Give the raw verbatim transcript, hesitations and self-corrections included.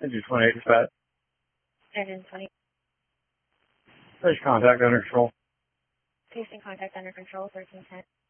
Engine twenty-eight dispatch. Engine twenty. Place contact under control. Placing contact under control, thirteen ten.